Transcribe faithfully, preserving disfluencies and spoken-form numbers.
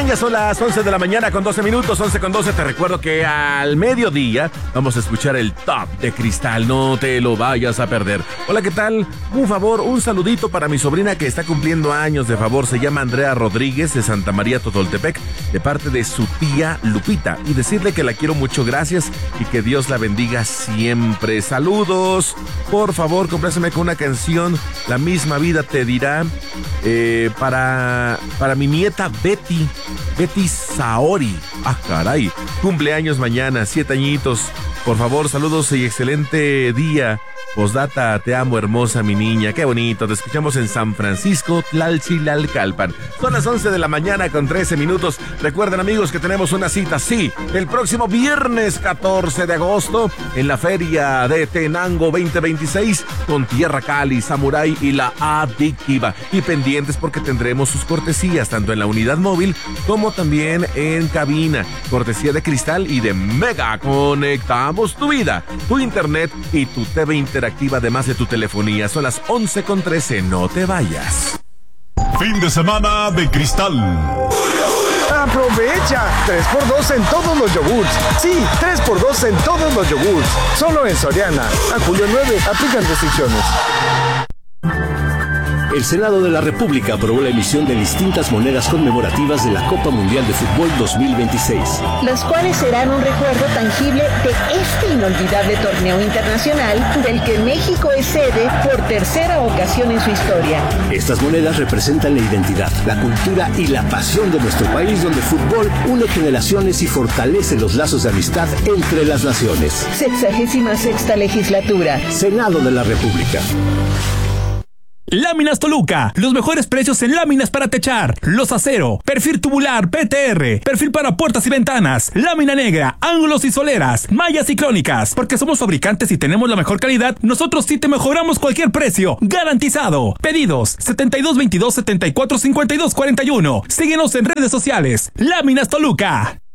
Ya son las once de la mañana con doce minutos, once con doce. Te recuerdo que al mediodía vamos a escuchar el Top de Cristal. No te lo vayas a perder. Hola, ¿qué tal? Un favor, un saludito para mi sobrina que está cumpliendo años. De favor, se llama Andrea Rodríguez de Santa María Totoltepec, de parte de su tía Lupita. Y decirle que la quiero mucho, gracias, y que Dios la bendiga siempre. Saludos. Por favor, compláceme con una canción, La misma vida te dirá, eh, para, para mi nieta Betty. Betty Saori. Ah, caray. Cumpleaños mañana, siete añitos. Por favor, saludos y excelente día. Postdata, te amo, hermosa mi niña. Qué bonito. Te escuchamos en San Francisco, Tlalchilalcalpan. Son las once de la mañana con trece minutos. Recuerden, amigos, que tenemos una cita, sí, el próximo viernes catorce de agosto en la Feria de Tenango veinte veintiséis con Tierra Cali, Samurai y la Adictiva. Y pendientes porque tendremos sus cortesías tanto en la unidad móvil como también en cabina. Cortesía de Cristal y de Mega. Conectamos tu vida, tu internet y tu T V interactiva, además de tu telefonía. Son las once con trece. No te vayas. Fin de semana de Cristal. ¡Aprovecha! tres por dos en todos los yogurts. Sí, tres por dos en todos los yogurts. Solo en Soriana. A julio nueve, aplican restricciones. El Senado de la República aprobó la emisión de distintas monedas conmemorativas de la Copa Mundial de Fútbol dos mil veintiséis. Las cuales serán un recuerdo tangible de este inolvidable torneo internacional del que México es sede por tercera ocasión en su historia. Estas monedas representan la identidad, la cultura y la pasión de nuestro país, donde el fútbol une generaciones y fortalece los lazos de amistad entre las naciones. Sexagésima sexta legislatura. Senado de la República. Láminas Toluca, los mejores precios en láminas para techar, los acero, perfil tubular P T R, perfil para puertas y ventanas, lámina negra, ángulos y soleras, mallas y crónicas. Porque somos fabricantes y tenemos la mejor calidad, nosotros sí te mejoramos cualquier precio, garantizado. Pedidos setenta y dos veintidós setenta y cuatro cincuenta y dos cuarenta y uno. Síguenos en redes sociales. Láminas Toluca.